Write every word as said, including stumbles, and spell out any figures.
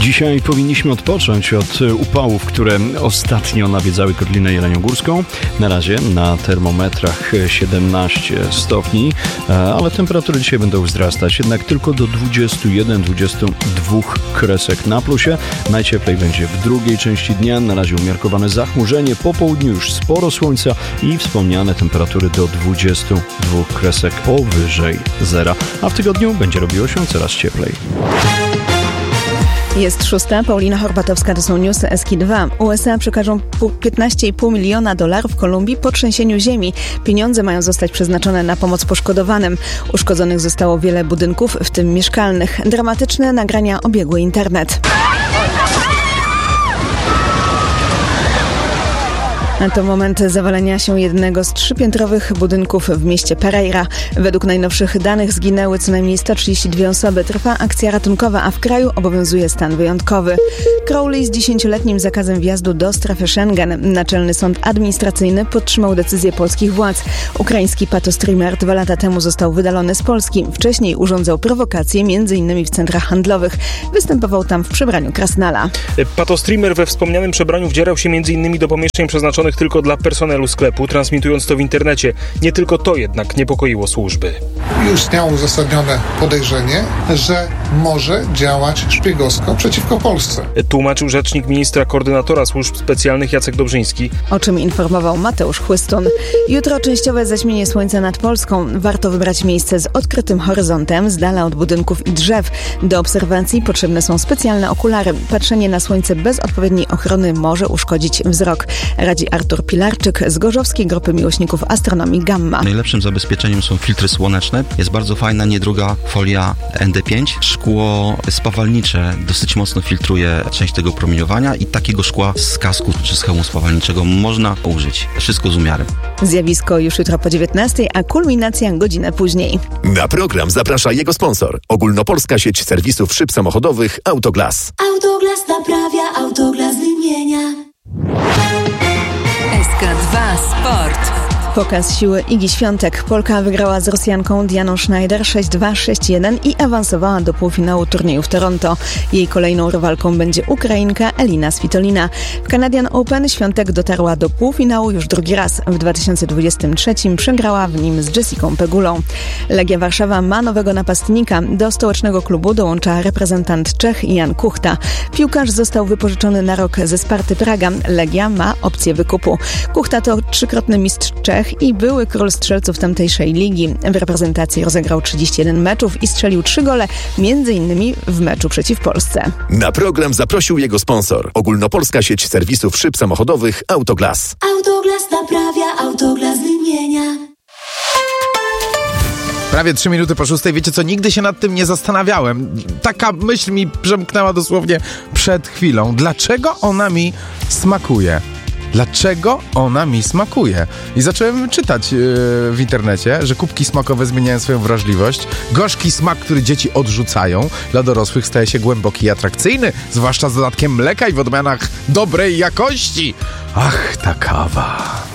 Dzisiaj powinniśmy odpocząć od upałów, które ostatnio nawiedzały Kotlinę Jeleniogórską. Na razie na termometrach siedemnaście stopni, ale temperatury dzisiaj będą wzrastać, jednak tylko do dwudziestu jeden do dwudziestu dwóch kresek na plusie. Najcieplej będzie w drugiej części dnia, na razie umiarkowane zachmurzenie, po południu już sporo słońca i wspomniane temperatury do dwudziestu dwóch kresek powyżej zera, a w tygodniu będzie robiło się coraz cieplej. Jest szósta, Paulina Horbatowska, to są newsy S K dwa. U S A przekażą piętnaście i pół miliona dolarów Kolumbii po trzęsieniu ziemi. Pieniądze mają zostać przeznaczone na pomoc poszkodowanym. Uszkodzonych zostało wiele budynków, w tym mieszkalnych. Dramatyczne nagrania obiegły internet. To moment zawalenia się jednego z trzypiętrowych budynków w mieście Pereira. Według najnowszych danych zginęły co najmniej sto trzydzieści dwie osoby. Trwa akcja ratunkowa, a w kraju obowiązuje stan wyjątkowy. Crowley z dziesięcioletnim zakazem wjazdu do strefy Schengen. Naczelny Sąd Administracyjny podtrzymał decyzję polskich władz. Ukraiński patostreamer dwa lata temu został wydalony z Polski. Wcześniej urządzał prowokacje między innymi w centrach handlowych. Występował tam w przebraniu krasnala. Patostreamer we wspomnianym przebraniu wdzierał się między innymi do pomieszczeń przeznaczonych tylko dla personelu sklepu, transmitując to w internecie. Nie tylko to jednak niepokoiło służby. Już istniało uzasadnione podejrzenie, że może działać szpiegowsko przeciwko Polsce. Tłumaczył rzecznik ministra koordynatora służb specjalnych Jacek Dobrzyński. O czym informował Mateusz Chłystun. Jutro częściowe zaćmienie słońca nad Polską. Warto wybrać miejsce z odkrytym horyzontem, z dala od budynków i drzew. Do obserwacji potrzebne są specjalne okulary. Patrzenie na słońce bez odpowiedniej ochrony może uszkodzić wzrok. Radzi Artur Pilarczyk z Gorzowskiej Grupy Miłośników Astronomii Gamma. Najlepszym zabezpieczeniem są filtry słoneczne. Jest bardzo fajna, niedroga folia N D pięć. Szkło spawalnicze dosyć mocno filtruje część tego promieniowania i takiego szkła z kasku czy z hełmu spawalniczego można użyć. Wszystko z umiarem. Zjawisko już jutro po dziewiętnastej, a kulminacja godzinę później. Na program zaprasza jego sponsor. Ogólnopolska sieć serwisów szyb samochodowych Autoglas. Autoglas naprawia, Autoglas wymienia. S K dwa Sport. Pokaz siły Igi Świątek. Polka wygrała z Rosjanką Dianą Schneider sześć dwa sześć jeden i awansowała do półfinału turnieju w Toronto. Jej kolejną rywalką będzie Ukrainka Elina Svitolina. W Canadian Open Świątek dotarła do półfinału już drugi raz. W dwa tysiące dwudziestym trzecim przegrała w nim z Jessicą Pegulą. Legia Warszawa ma nowego napastnika. Do stołecznego klubu dołącza reprezentant Czech Jan Kuchta. Piłkarz został wypożyczony na rok ze Sparty Praga. Legia ma opcję wykupu. Kuchta to trzykrotny mistrz Czech i były król strzelców tamtejszej ligi. W reprezentacji rozegrał trzydzieści jeden meczów i strzelił trzy gole, między innymi w meczu przeciw Polsce. Na program zaprosił jego sponsor. Ogólnopolska sieć serwisów szyb samochodowych Autoglas. Autoglas naprawia, Autoglas wymienia. Prawie trzy minuty po szóstej. Wiecie co, nigdy się nad tym nie zastanawiałem. Taka myśl mi przemknęła dosłownie przed chwilą. Dlaczego ona mi smakuje? Dlaczego ona mi smakuje? I zacząłem czytać yy, w internecie, że kubki smakowe zmieniają swoją wrażliwość. Gorzki smak, który dzieci odrzucają, dla dorosłych staje się głęboki i atrakcyjny, zwłaszcza z dodatkiem mleka i w odmianach dobrej jakości. Ach, ta kawa.